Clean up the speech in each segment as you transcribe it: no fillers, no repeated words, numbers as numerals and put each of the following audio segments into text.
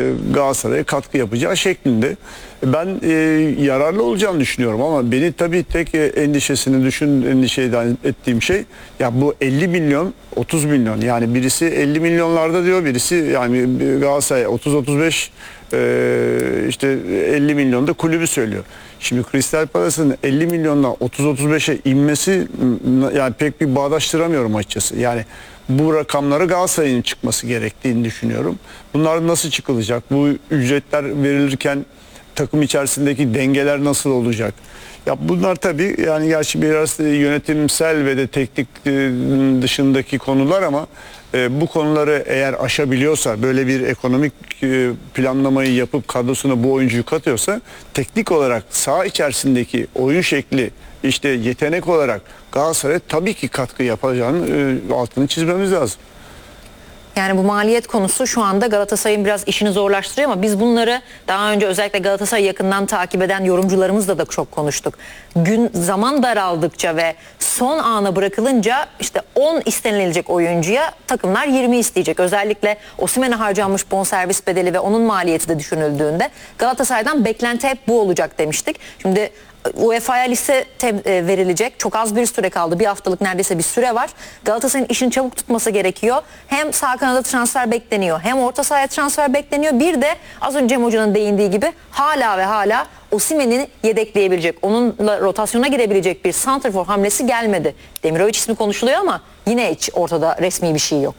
Galatasaray'a katkı yapacağı şeklinde. Ben yararlı olacağını düşünüyorum ama beni tabii tek endişe ettiğim şey ya bu 50 milyon 30 milyon, yani birisi 50 milyonlarda diyor, birisi yani Galatasaray 30-35 işte 50 milyonda kulübü söylüyor. Şimdi Crystal Palace'ın 50 milyondan 30-35'e inmesi, yani pek bir bağdaştıramıyorum açıkçası. Yani bu rakamlara Galatasaray'ın çıkması gerektiğini düşünüyorum. Bunlar nasıl çıkılacak? Bu ücretler verilirken takım içerisindeki dengeler nasıl olacak? Ya bunlar tabii yani gerçi biraz yönetimsel ve de teknik dışındaki konular ama bu konuları eğer aşabiliyorsa, böyle bir ekonomik planlamayı yapıp kadrosuna bu oyuncuyu katıyorsa, teknik olarak saha içerisindeki oyun şekli, işte yetenek olarak Galatasaray tabii ki katkı yapacağını altını çizmemiz lazım. Yani bu maliyet konusu şu anda Galatasaray'ın biraz işini zorlaştırıyor ama biz bunları daha önce özellikle Galatasaray'ı yakından takip eden yorumcularımızla da çok konuştuk. Zaman daraldıkça ve son ana bırakılınca işte 10 istenilecek oyuncuya takımlar 20 isteyecek. Özellikle Osimhen'e harcanmış bonservis bedeli ve onun maliyeti de düşünüldüğünde Galatasaray'dan beklenti hep bu olacak demiştik. Şimdi UEFA'ya liste verilecek. Çok az bir süre kaldı. Bir haftalık neredeyse bir süre var. Galatasaray'ın işini çabuk tutması gerekiyor. Hem sağ kanada transfer bekleniyor, hem orta sahaya transfer bekleniyor. Bir de az önce Cem Hoca'nın değindiği gibi hala Osimhen'i yedekleyebilecek, onunla rotasyona girebilecek bir santrfor hamlesi gelmedi. Demirovic ismi konuşuluyor ama yine hiç ortada resmi bir şey yok.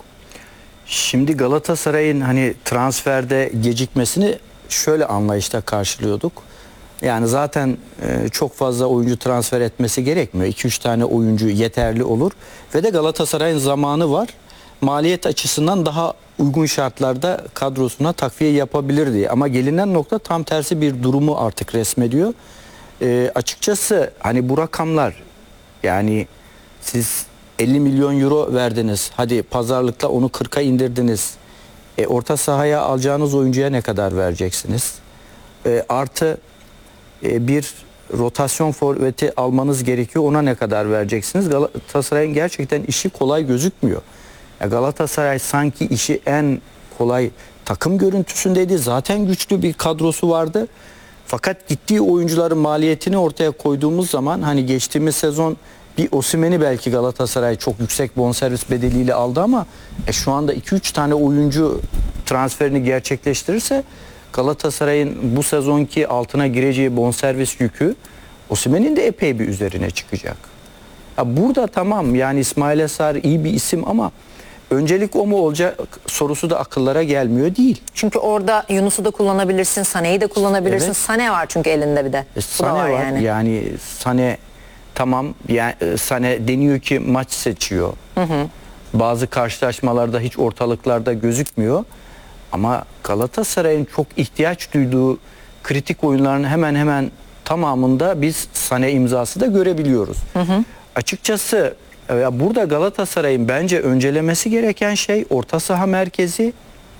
Şimdi Galatasaray'ın hani transferde gecikmesini şöyle anlayışta karşılıyorduk. Yani zaten çok fazla oyuncu transfer etmesi gerekmiyor. 2-3 tane oyuncu yeterli olur. Ve de Galatasaray'ın zamanı var. Maliyet açısından daha uygun şartlarda kadrosuna takviye yapabilir diye. Ama gelinen nokta tam tersi bir durumu artık resmediyor. Açıkçası hani bu rakamlar, yani siz 50 milyon euro verdiniz. Hadi pazarlıkla onu 40'a indirdiniz. Orta sahaya alacağınız oyuncuya ne kadar vereceksiniz? Artı bir rotasyon forveti almanız gerekiyor. Ona ne kadar vereceksiniz? Galatasaray'ın gerçekten işi kolay gözükmüyor. Galatasaray sanki işi en kolay takım görüntüsündeydi. Zaten güçlü bir kadrosu vardı. Fakat gittiği oyuncuların maliyetini ortaya koyduğumuz zaman, hani geçtiğimiz sezon bir Osimhen'i belki Galatasaray çok yüksek bonservis bedeliyle aldı ama şu anda 2-3 tane oyuncu transferini gerçekleştirirse Galatasaray'ın bu sezonki altına gireceği bonservis yükü Osimhen'in de epey bir üzerine çıkacak. Burada tamam, yani İsmail Sarr iyi bir isim ama öncelik o mu olacak sorusu da akıllara gelmiyor değil. Çünkü orada Yunus'u da kullanabilirsin, Sané'yi de kullanabilirsin. Evet. Sané var çünkü elinde bir de. Sané var yani Sané tamam, yani Sané deniyor ki maç seçiyor. Bazı karşılaşmalarda hiç ortalıklarda gözükmüyor. Ama Galatasaray'ın çok ihtiyaç duyduğu kritik oyunların hemen hemen tamamında biz Sané imzası da görebiliyoruz. Açıkçası burada Galatasaray'ın bence öncelemesi gereken şey orta saha merkezi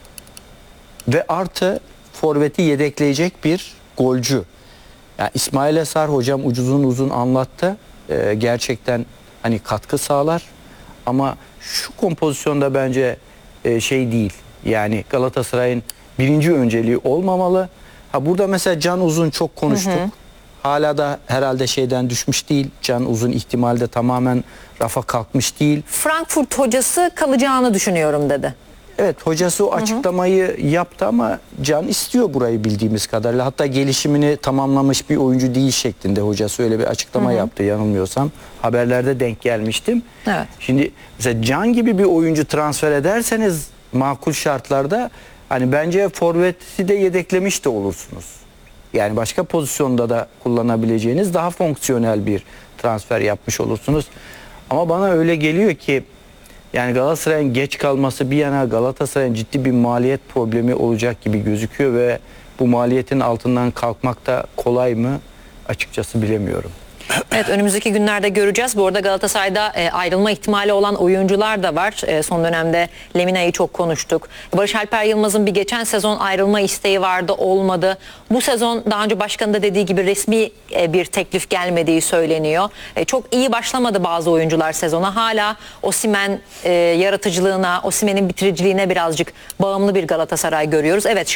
ve artı forveti yedekleyecek bir golcü. Yani İsmail Sarr hocam uzun anlattı. Gerçekten hani katkı sağlar ama şu kompozisyonda bence şey değil. Yani Galatasaray'ın birinci önceliği olmamalı. Burada mesela Can Uzun çok konuştuk. Hala da herhalde şeyden düşmüş değil. Can Uzun ihtimalde tamamen rafa kalkmış değil. Frankfurt hocası kalacağını düşünüyorum dedi. Evet, hocası o açıklamayı yaptı ama Can istiyor burayı bildiğimiz kadarıyla. Hatta gelişimini tamamlamış bir oyuncu değil şeklinde hocası öyle bir açıklama yaptı yanılmıyorsam. Haberlerde denk gelmiştim. Evet. Şimdi mesela Can gibi bir oyuncu transfer ederseniz makul şartlarda hani bence forveti de yedeklemiş de olursunuz. Yani başka pozisyonda da kullanabileceğiniz daha fonksiyonel bir transfer yapmış olursunuz. Ama bana öyle geliyor ki yani Galatasaray'ın geç kalması bir yana, Galatasaray'ın ciddi bir maliyet problemi olacak gibi gözüküyor ve bu maliyetin altından kalkmak da kolay mı açıkçası bilemiyorum. Evet, önümüzdeki günlerde göreceğiz. Bu arada Galatasaray'da ayrılma ihtimali olan oyuncular da var. Son dönemde Lemina'yı çok konuştuk. Barış Alper Yılmaz'ın bir geçen sezon ayrılma isteği vardı, olmadı. Bu sezon daha önce başkanın da dediği gibi resmi bir teklif gelmediği söyleniyor. Çok iyi başlamadı bazı oyuncular sezona. Hala Osimhen yaratıcılığına, Osimhen'in bitiriciliğine birazcık bağımlı bir Galatasaray görüyoruz. Evet.